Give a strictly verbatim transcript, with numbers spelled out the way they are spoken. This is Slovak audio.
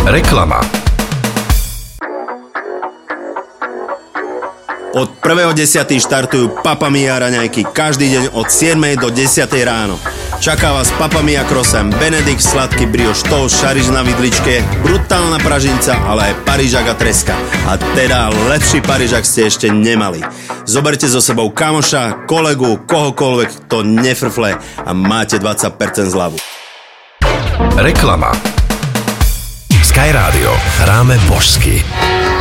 Reklama. Od prvého desiateho štartujú Papa Mia raňajky každý deň od siedmej do desiatej ráno. Čaká vás Papa Mia croissant, Benedikt, sladký brioš, toast, šariš na vidličke, brutálna pražinca, ale aj parížak a treska. A teda lepší parížak ste ešte nemali. Zoberte so sebou kamoša, kolegu, kohokoľvek, to nefrfle a máte dvadsať percent zľavu. Reklama. Sky Radio. Hráme božsky.